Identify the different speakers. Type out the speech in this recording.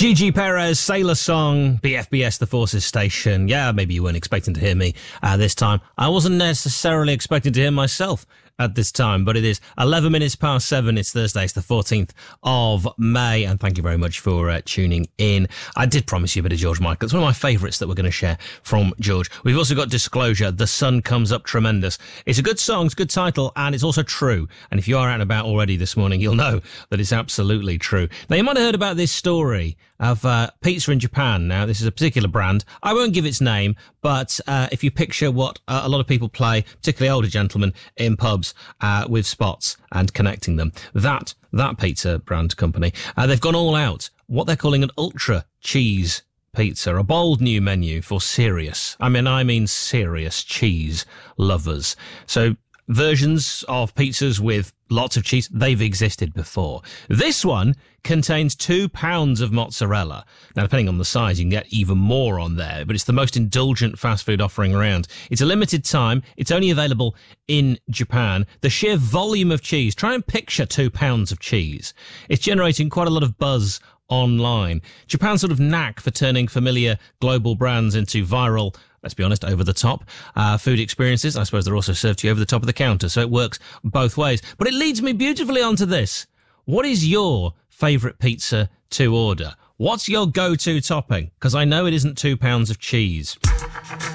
Speaker 1: Gigi Perez, Sailor Song, BFBS, The Forces Station. Yeah, maybe you weren't expecting to hear me this time. I wasn't necessarily expecting to hear myself at this time, but it is 11 minutes past 7. It's Thursday, it's the 14th of May, and thank you very much for tuning in. I did promise you a bit of George Michael. It's one of my favourites that we're going to share from George. We've also got Disclosure, The Sun Comes Up Tremendous. It's a good song, it's a good title, and it's also true. And if you are out and about already this morning, you'll know that it's absolutely true. Now, you might have heard about this story of pizza in Japan. Now, this is a particular brand. I won't give its name, but if you picture what a lot of people play, particularly older gentlemen, in pubs with spots and connecting them, that pizza brand company, they've gone all out. What they're calling an ultra cheese pizza, a bold new menu for serious, I mean serious cheese lovers. So versions of pizzas with lots of cheese, they've existed before. This one contains 2 pounds of mozzarella. Now, depending on the size, you can get even more on there, but it's the most indulgent fast food offering around. It's a limited time. It's only available in Japan. The sheer volume of cheese, try and picture 2 pounds of cheese. It's generating quite a lot of buzz online. Japan's sort of knack for turning familiar global brands into viral, let's be honest, over-the-top food experiences. I suppose they're also served to you over the top of the counter, so it works both ways. But it leads me beautifully onto this. What is your favourite pizza to order? What's your go-to topping? Because I know it isn't 2 pounds of cheese.